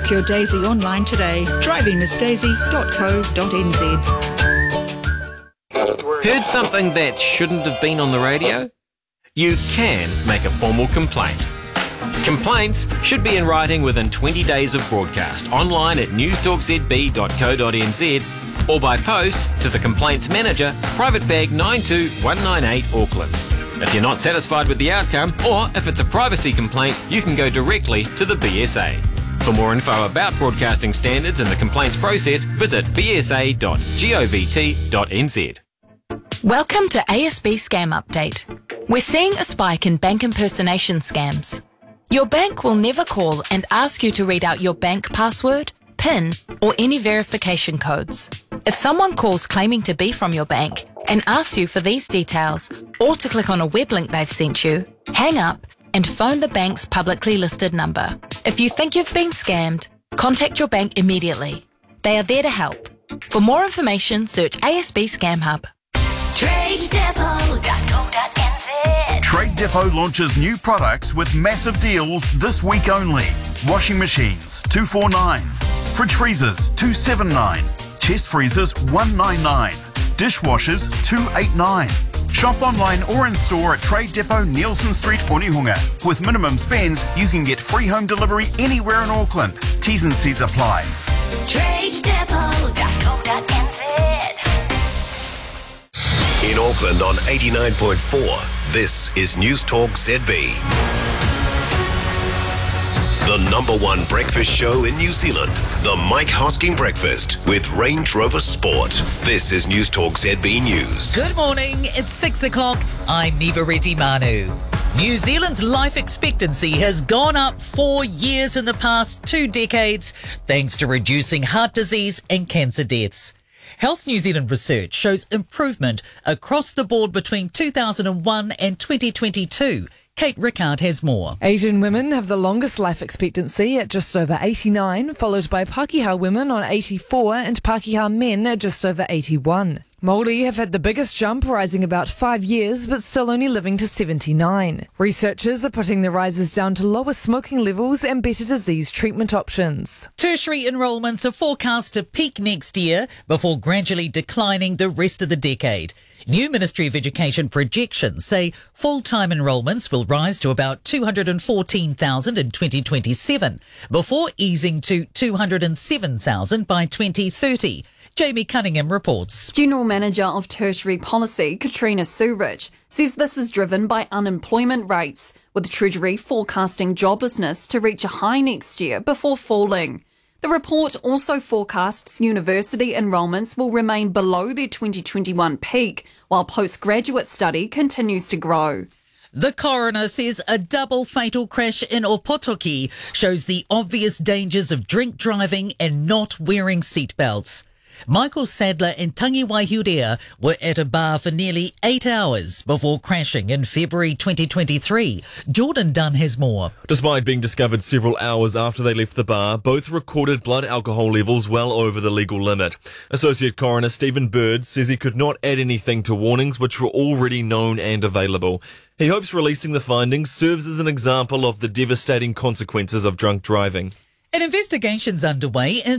Book your Daisy online today. drivingmissdaisy.co.nz. Heard something that shouldn't have been on the radio? You can make a formal complaint. Complaints should be in writing within 20 days of broadcast, online at newstalkzb.co.nz or by post to the Complaints Manager, Private Bag 92198 Auckland. If you're not satisfied with the outcome, or if it's a privacy complaint, you can go directly to the BSA. For more info about broadcasting standards and the complaints process, visit bsa.govt.nz. Welcome to ASB Scam Update. We're seeing a spike in bank impersonation scams. Your bank will never call and ask you to read out your bank password, PIN, or any verification codes. If someone calls claiming to be from your bank and asks you for these details or to click on a web link they've sent you, hang up and phone the bank's publicly listed number. If you think you've been scammed, contact your bank immediately. They are there to help. For more information, search ASB Scam Hub. TradeDepot.co.nz. Trade Depot launches new products with massive deals this week only. Washing machines, $249. Fridge freezers, $279. Chest freezers, $199. Dishwashers, $289. Shop online or in store at Trade Depot, Nielsen Street, Onehunga. With minimum spends, you can get free home delivery anywhere in Auckland. T's and C's apply. TradeDepot.co.nz. In Auckland on 89.4, this is News Talk ZB. The number one breakfast show in New Zealand, the Mike Hosking Breakfast with Range Rover Sport. This is News Talk ZB News. Good morning, it's 6 o'clock. I'm Neva Reddy Manu. New Zealand's life expectancy has gone up 4 years in the past 2 decades thanks to reducing heart disease and cancer deaths. Health New Zealand research shows improvement across the board between 2001 and 2022. Kate Rickard has more. Asian women have the longest life expectancy at just over 89, followed by Pākehā women on 84 and Pākehā men at just over 81. Māori have had the biggest jump, rising about 5 years, but still only living to 79. Researchers are putting the rises down to lower smoking levels and better disease treatment options. Tertiary enrolments are forecast to peak next year before gradually declining the rest of the decade. New Ministry of Education projections say full-time enrolments will rise to about 214,000 in 2027, before easing to 207,000 by 2030. Jamie Cunningham reports. General Manager of Tertiary Policy, Katrina Surich, says this is driven by unemployment rates, with Treasury forecasting joblessness to reach a high next year before falling. The report also forecasts university enrolments will remain below their 2021 peak, while postgraduate study continues to grow. The coroner says a double fatal crash in Opotoki shows the obvious dangers of drink driving and not wearing seatbelts. Michael Sadler and Tangi Waihurea were at a bar for nearly 8 hours before crashing in February 2023. Jordan Dunn has more. Despite being discovered several hours after they left the bar, both recorded blood alcohol levels well over the legal limit. Associate Coroner Stephen Bird says he could not add anything to warnings which were already known and available. He hopes releasing the findings serves as an example of the devastating consequences of drunk driving. An investigation's underway